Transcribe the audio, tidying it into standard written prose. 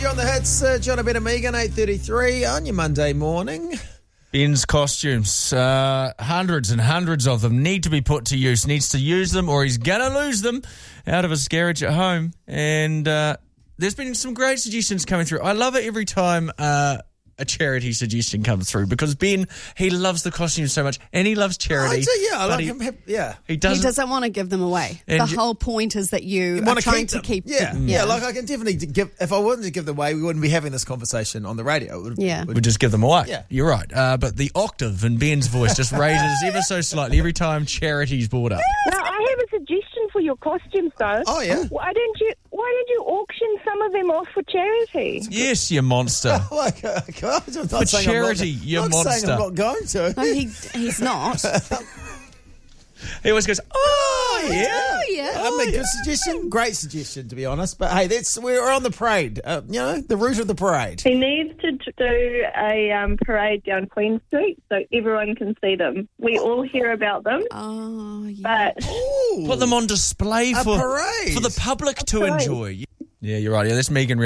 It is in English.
You're on the hits, John, Ben and Megan, 8:33 on your Monday morning. Ben's costumes, hundreds and hundreds of them need to be put to use. Needs to use them or he's going to lose them out of his garage at home. And there's been some great suggestions coming through. I love it every time a charity suggestion comes through because Ben, he loves the costumes so much and he loves charity. I like him. He He doesn't want to give them away. And the whole point is that you are trying to keep them. Yeah, like I can definitely give. If I wanted to give them away, we wouldn't be having this conversation on the radio. We'd just give them away. Yeah. You're right. But the octave in Ben's voice just raises ever so slightly every time charity's brought up. Now, I have a suggestion for your costumes, though. Oh, yeah? Why don't you auction some of them off for charity? Yes, you monster. For charity, you monster. I'm not going to. No, he's not. He always goes, oh, yeah. Oh, yeah. Good suggestion. Great suggestion, to be honest. But hey, we're on the parade. The route of the parade. He needs to do a parade down Queen Street so everyone can see them. We all hear about them. Oh, yeah. But Ooh, Put them on display a for parade the public to parade. enjoy. Yeah, you're right. Yeah, that's Megan.